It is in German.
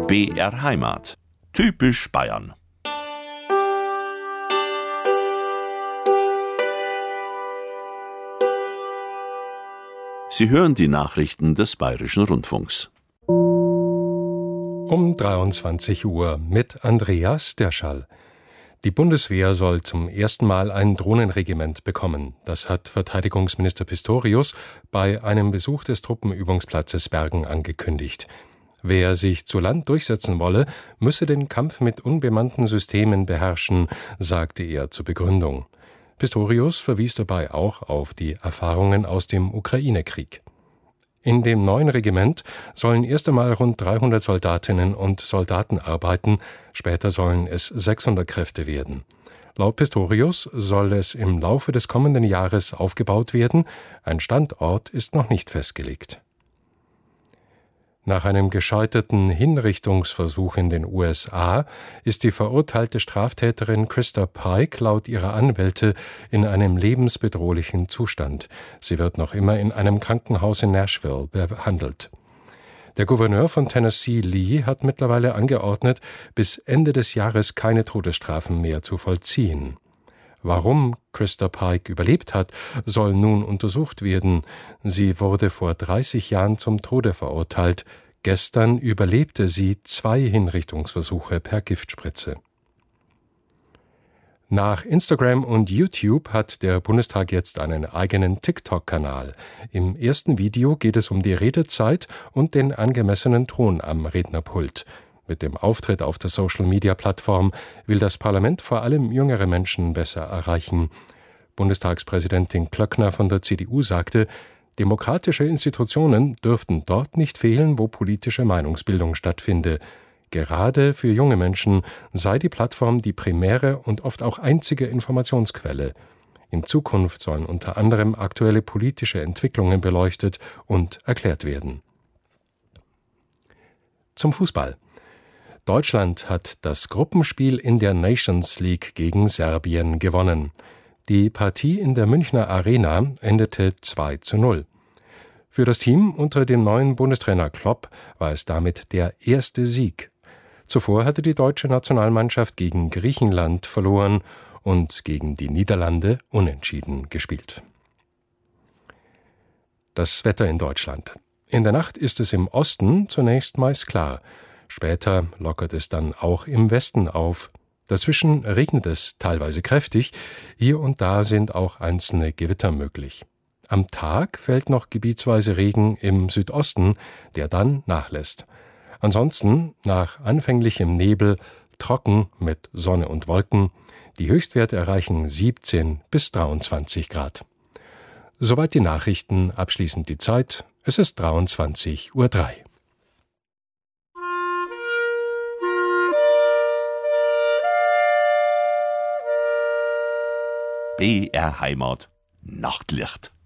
BR Heimat. Typisch Bayern. Sie hören die Nachrichten des Bayerischen Rundfunks. Um 23 Uhr mit Andreas Derschall. Die Bundeswehr soll zum ersten Mal ein Drohnenregiment bekommen. Das hat Verteidigungsminister Pistorius bei einem Besuch des Truppenübungsplatzes Bergen angekündigt. Wer sich zu Land durchsetzen wolle, müsse den Kampf mit unbemannten Systemen beherrschen, sagte er zur Begründung. Pistorius verwies dabei auch auf die Erfahrungen aus dem Ukraine-Krieg. In dem neuen Regiment sollen erst einmal rund 300 Soldatinnen und Soldaten arbeiten, später sollen es 600 Kräfte werden. Laut Pistorius soll es im Laufe des kommenden Jahres aufgebaut werden, ein Standort ist noch nicht festgelegt. Nach einem gescheiterten Hinrichtungsversuch in den USA ist die verurteilte Straftäterin Krista Pike laut ihrer Anwälte in einem lebensbedrohlichen Zustand. Sie wird noch immer in einem Krankenhaus in Nashville behandelt. Der Gouverneur von Tennessee, Lee, hat mittlerweile angeordnet, bis Ende des Jahres keine Todesstrafen mehr zu vollziehen. Warum Krista Pike überlebt hat, soll nun untersucht werden. Sie wurde vor 30 Jahren zum Tode verurteilt. Gestern überlebte sie 2 Hinrichtungsversuche per Giftspritze. Nach Instagram und YouTube hat der Bundestag jetzt einen eigenen TikTok-Kanal. Im ersten Video geht es um die Redezeit und den angemessenen Ton am Rednerpult. Mit dem Auftritt auf der Social-Media-Plattform will das Parlament vor allem jüngere Menschen besser erreichen. Bundestagspräsidentin Klöckner von der CDU sagte, demokratische Institutionen dürften dort nicht fehlen, wo politische Meinungsbildung stattfinde. Gerade für junge Menschen sei die Plattform die primäre und oft auch einzige Informationsquelle. In Zukunft sollen unter anderem aktuelle politische Entwicklungen beleuchtet und erklärt werden. Zum Fußball. Deutschland hat das Gruppenspiel in der Nations League gegen Serbien gewonnen. Die Partie in der Münchner Arena endete 2:0. Für das Team unter dem neuen Bundestrainer Klopp war es damit der erste Sieg. Zuvor hatte die deutsche Nationalmannschaft gegen Griechenland verloren und gegen die Niederlande unentschieden gespielt. Das Wetter in Deutschland. In der Nacht ist es im Osten zunächst meist klar. Später lockert es dann auch im Westen auf. Dazwischen regnet es teilweise kräftig, hier und da sind auch einzelne Gewitter möglich. Am Tag fällt noch gebietsweise Regen im Südosten, der dann nachlässt. Ansonsten, nach anfänglichem Nebel, trocken mit Sonne und Wolken. Die Höchstwerte erreichen 17 bis 23 Grad. Soweit die Nachrichten, abschließend die Zeit. Es ist 23:03 Uhr. BR Heimat. Nachtlicht.